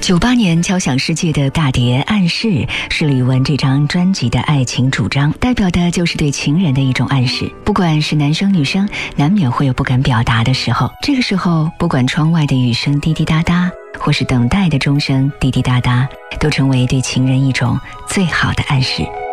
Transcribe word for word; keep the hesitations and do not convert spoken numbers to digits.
九八年敲响世界的大碟《暗示》是李玟这张专辑的爱情主张，代表的就是对情人的一种暗示。不管是男生女生，难免会有不敢表达的时候，这个时候不管窗外的雨声滴滴答答，或是等待的钟声滴滴答答，都成为对情人一种最好的暗示。